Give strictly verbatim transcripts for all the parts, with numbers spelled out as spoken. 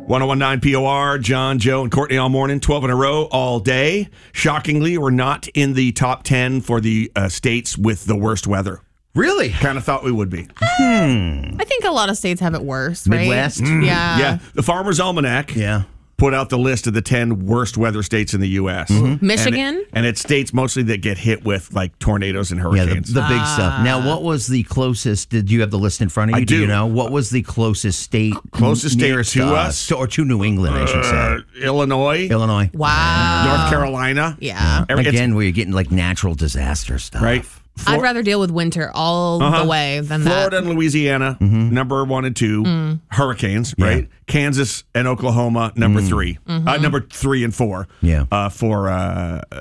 ten nineteen P O R, John, Joe, and Courtney all morning, twelve in a row, all day. Shockingly, we're not in the top ten for the uh, states with the worst weather. Really? Kind of thought we would be. Hmm. I think a lot of states have it worse, right? Midwest? Mm. Yeah. Yeah. The Farmer's Almanac Yeah. put out the list of the ten worst weather states in the U S Mm-hmm. Michigan? And, it, and it's states mostly that get hit with like tornadoes and Yeah, hurricanes. the, the big Ah. stuff. Now, what was the closest? Did you have the list in front of you? I do. you know what was the closest state? Closest state nearest to us, us? to- or to New England, I should Uh, say. Illinois, Illinois. Wow. North Carolina. Yeah. Every- it's- Again, where you're getting like natural disaster stuff. Right? I'd rather deal with winter all Uh-huh. the way than Florida that. and Louisiana, Mm-hmm. number one and two. Hurricanes, right? Kansas and Oklahoma, number three. Uh, number three and four. Yeah. Uh, for uh, uh,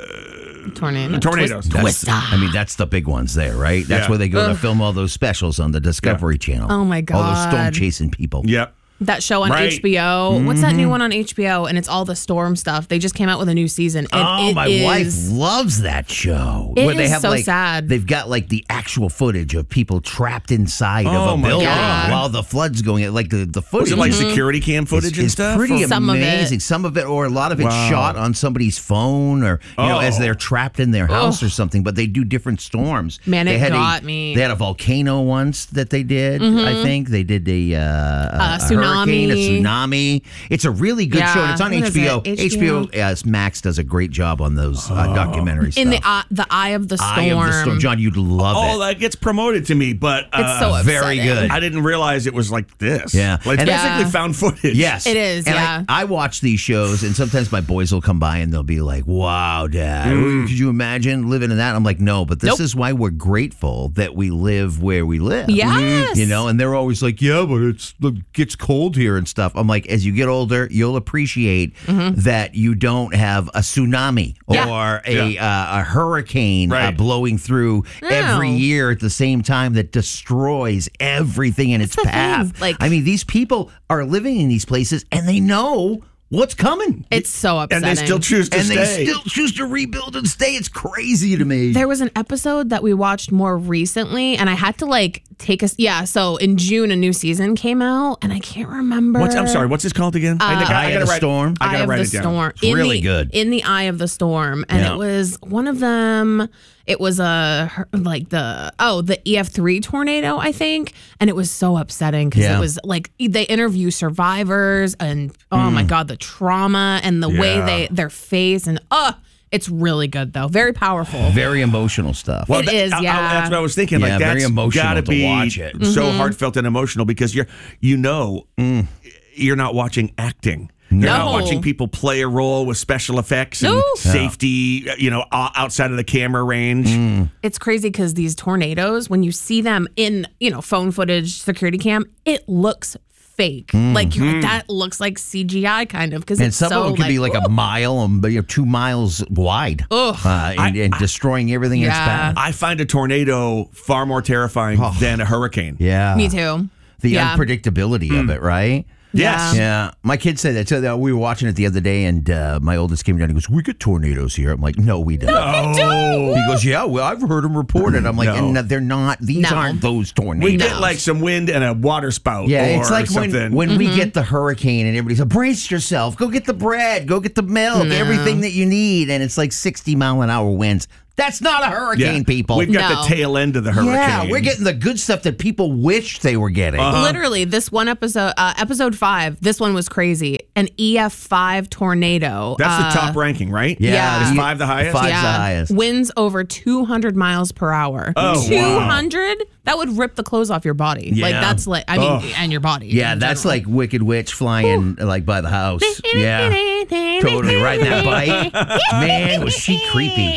Tornado. tornadoes. Twist- That's, I mean, that's the big ones there, right? That's Yeah. where they go to film all those specials on the Discovery Channel. Oh, my All those storm God. chasing people. Yep. That show on Right. H B O. What's that new one on H B O? And it's all the storm stuff. They just came out with a new season. And Oh, it my is- wife loves that show. It where they is have so like, sad. They've got like the actual footage of people trapped inside Oh, of a my building God. while the flood's going. Like the, the footage Was it like security cam footage is, and is stuff? pretty Or- Some of it. amazing. Some of it, or a lot of it, Wow. shot on somebody's phone, or you know, Oh. as they're trapped in their house or something. But they do different storms. Man, they it had got a, me. They had a volcano once that they did. I think they did a, uh, a, a hurricane, a tsunami. tsunami. It's a really good Yeah. show, and it's on What is H B O. it? H B O uh, Max does a great job on those uh, documentary stuff. In the eye, the eye of the storm. Eye of the Storm, John, you'd love Oh, it. that gets promoted to me, but uh, It's so very upsetting. good. I didn't realize it was like this. Yeah. Like, And- basically Yeah. found footage. Yes, It is, And yeah. I, I watch these shows, and sometimes my boys will come by and they'll be like, "Wow, Dad, could you imagine living in that?" I'm like, "No," but this Nope. is why we're grateful that we live where we live. Yes. You know, and they're always like, "Yeah, but it's it gets cold here and stuff." I'm like, as you get older, you'll appreciate that you don't have a tsunami Yeah. or a uh, a hurricane uh, Right. blowing through No. every year at the same time that destroys everything in its the thing, path. like- I mean, these people are living in these places and they know what's coming. It's so And upsetting. they still choose to and stay. they still choose to rebuild and stay. It's crazy to me. There was an episode that we watched more recently, and I had to like take us. Yeah, so in June, a new season came out, and I can't remember. What's, I'm sorry, what's this called again? I, think I, Eye I of gotta the write, Storm. I Eye gotta of write the it down. Storm. It's really the, good. In the Eye of the Storm, and Yeah. it was one of them. It was a like the oh the E F three tornado, I think, and it was so upsetting because Yeah. it was like they interview survivors, and oh my god, the trauma and the way Yeah. they their face, and oh, it's really good though, very powerful. Very emotional stuff. It is, I- I- yeah. that's what I was thinking. Yeah, like, that's very emotional gotta to be watch it. so Mm-hmm. heartfelt and emotional because you're, you know, you're not watching acting. You're not No. watching people play a role with special effects and No. safety, you know, o- outside of the camera range. It's crazy because these tornadoes, when you see them in, you know, phone footage, security cam, it looks fake. Like you're like, that looks like C G I kind of because And it's some so of them could be like a mile, um, but you know, two miles wide, Ugh. uh, and, and destroying everything in its Yeah. path. I find a tornado far more terrifying than a hurricane. Yeah, Me too. The Yeah. unpredictability of it, right? Yes. Yeah, my kids said that. So that we were watching it the other day, and uh, my oldest came down. He goes, "We get tornadoes here." I'm like, "No, we don't." Oh. He goes, "Yeah, well, I've heard them reported." I'm like, No. "And they're not. These No. aren't those tornadoes." We get like some wind and a water spout. Yeah, or it's like when, something. when we get the hurricane and everybody's like, brace yourself, go get the bread, go get the milk, everything that you need, and it's like sixty mile an hour winds. That's not a hurricane, Yeah. people. We've got No. the tail end of the hurricane. Yeah, we're getting the good stuff that people wish they were getting. Literally, this one episode, uh, episode five, this one was crazy. An E F five tornado. That's uh, the top ranking, right? Yeah. Is You- five the highest? Five's the highest. Winds over two hundred miles per hour. Oh, two wow. hundred? That would rip the clothes off your body. Like, Yeah. that's like, I mean, Ugh. and your body. Yeah, in that's general. like Wicked Witch flying like by the house. Yeah, totally riding that bike. Man, was she creepy.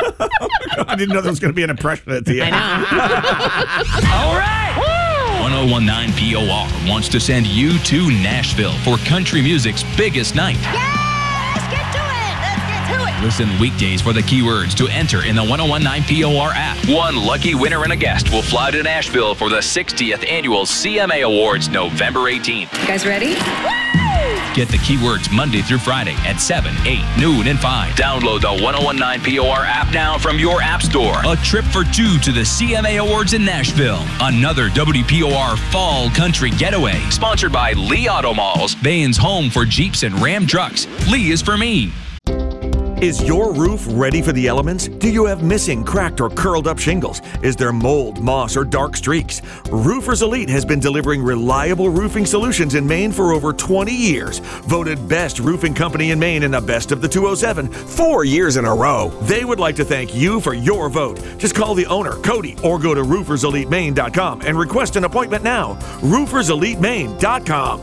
I didn't know there was going to be an impression at the I end. know. All right. ten nineteen P O R wants to send you to Nashville for country music's biggest night. Let's get to it. Let's get to it. Listen weekdays for the keywords to enter in the ten nineteen P O R app. One lucky winner and a guest will fly to Nashville for the sixtieth annual C M A Awards November eighteenth. You guys ready? Woo! Get the keywords Monday through Friday at seven, eight, noon, and five. Download the ten nineteen P O R app now from your app store. A trip for two to the C M A Awards in Nashville. Another W P O R Fall Country Getaway. Sponsored by Lee Auto Malls, Bain's home for Jeeps and Ram trucks. Lee is for me. Is your roof ready for the elements? Do you have missing, cracked, or curled up shingles? Is there mold, moss, or dark streaks? Roofers Elite has been delivering reliable roofing solutions in Maine for over twenty years. Voted best roofing company in Maine in the best of the two oh seven, four years in a row. They would like to thank you for your vote. Just call the owner, Cody, or go to roofers elite maine dot com and request an appointment now. roofers elite maine dot com.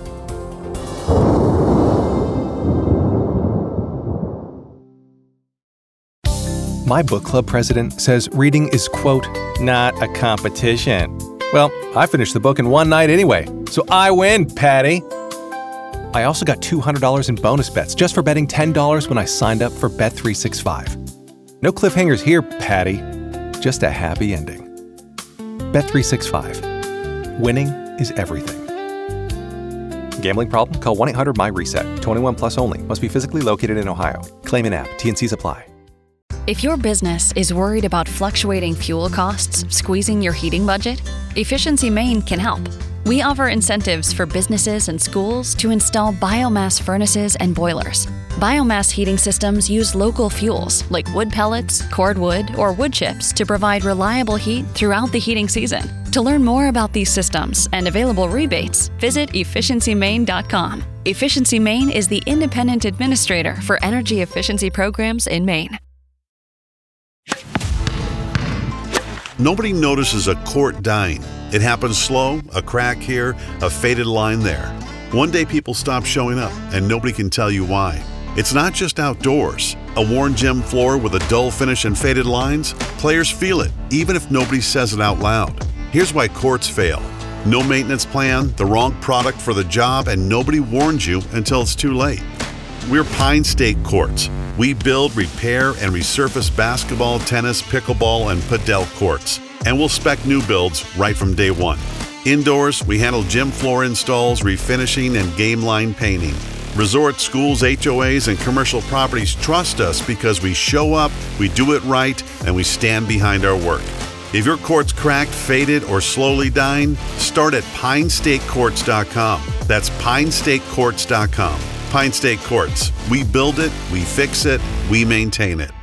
My book club president says reading is, quote, not a competition. Well, I finished the book in one night anyway, so I win, Patty. I also got two hundred dollars in bonus bets just for betting ten dollars when I signed up for Bet three sixty-five. No cliffhangers here, Patty. Just a happy ending. Bet three sixty-five. Winning is everything. Gambling problem? Call one eight hundred my reset. twenty-one plus only. Must be physically located in Ohio. Claim in app. T and C's apply. If your business is worried about fluctuating fuel costs squeezing your heating budget, Efficiency Maine can help. We offer incentives for businesses and schools to install biomass furnaces and boilers. Biomass heating systems use local fuels like wood pellets, cordwood, or wood chips to provide reliable heat throughout the heating season. To learn more about these systems and available rebates, visit efficiency maine dot com. Efficiency Maine is the independent administrator for energy efficiency programs in Maine. Nobody notices a quart dying. It happens slow, a crack here, a faded line there. One day people stop showing up and nobody can tell you why. It's not just outdoors. A worn gym floor with a dull finish and faded lines? Players feel it, even if nobody says it out loud. Here's why quarts fail. No maintenance plan, the wrong product for the job, and nobody warns you until it's too late. We're Pine State Courts. We build, repair, and resurface basketball, tennis, pickleball, and padel courts. And we'll spec new builds right from day one. Indoors, we handle gym floor installs, refinishing, and game line painting. Resorts, schools, H O As, and commercial properties trust us because we show up, we do it right, and we stand behind our work. If your court's cracked, faded, or slowly dying, start at pine state courts dot com. That's pine state courts dot com. Pine State Courts. We build it, we fix it, we maintain it.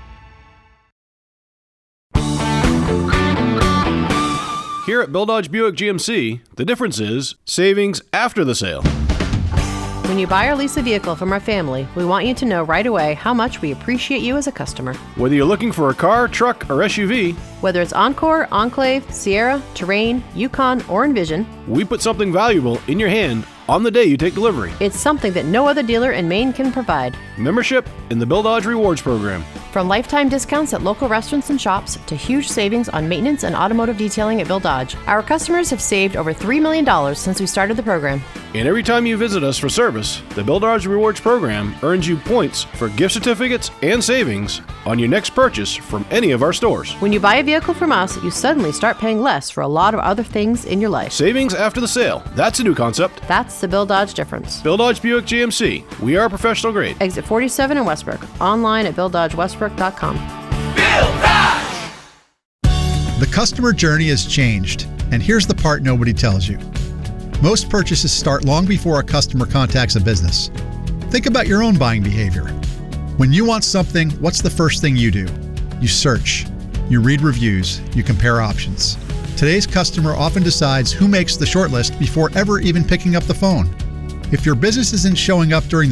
Here at Bill Dodge Buick G M C, the difference is savings after the sale. When you buy or lease a vehicle from our family, we want you to know right away how much we appreciate you as a customer. Whether you're looking for a car, truck, or S U V, whether it's Encore, Enclave, Sierra, Terrain, Yukon, or Envision, we put something valuable in your hand on the day you take delivery. It's something that no other dealer in Maine can provide. Membership in the Bill Dodge Rewards Program. From lifetime discounts at local restaurants and shops to huge savings on maintenance and automotive detailing at Bill Dodge, our customers have saved over three million dollars since we started the program. And every time you visit us for service, the Bill Dodge Rewards Program earns you points for gift certificates and savings on your next purchase from any of our stores. When you buy a vehicle from us, you suddenly start paying less for a lot of other things in your life. Savings after the sale. That's a new concept. That's the Bill Dodge difference. Bill Dodge Buick G M C. We are professional grade. Exit forty-seven in Westbrook. Online at bill dodge westbrook dot com. Bill Dodge! The customer journey has changed, and here's the part nobody tells you. Most purchases start long before a customer contacts a business. Think about your own buying behavior. When you want something, what's the first thing you do? You search. You read reviews. You compare options. Today's customer often decides who makes the shortlist before ever even picking up the phone. If your business isn't showing up during the